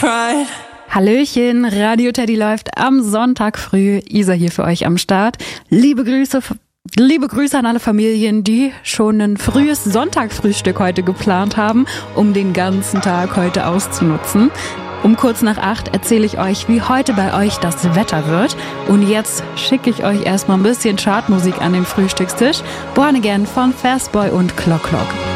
pride. Hallöchen, Radio Teddy läuft am Sonntag früh. Isa hier für euch am Start. Liebe Grüße an alle Familien, die schon ein frühes Sonntagfrühstück heute geplant haben, um den ganzen Tag heute auszunutzen. Um kurz nach 8 erzähle ich euch, wie heute bei euch das Wetter wird. Und jetzt schicke ich euch erstmal ein bisschen Chartmusik an den Frühstückstisch. Born Again von Fastboy und Clock Clock.